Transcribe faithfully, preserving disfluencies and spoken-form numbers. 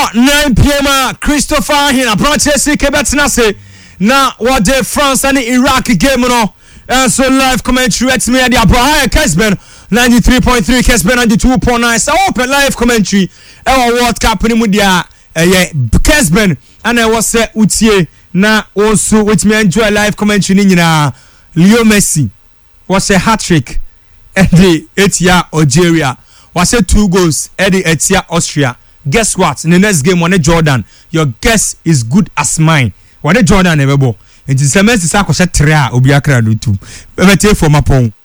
nine p.m. Christopher Hina Prochesi Kebetinase. Now what the France and the Iraq game no. And so live commentary at me at the Abraham Kesben ninety-three point three Kesben ninety-two point nine. So open live commentary. Our World Cup in Mudia Kesben and I was set Utie na also with me enjoy live commentary in Leo Messi was a hat trick at the Etia Algeria. Was it two goals at the Etia Austria. Guess what? In the next game, one Jordan. Your guess is good as mine. One Jordan, never bo. And the semester, I was a tria, Obiakra do too. Better for my pong.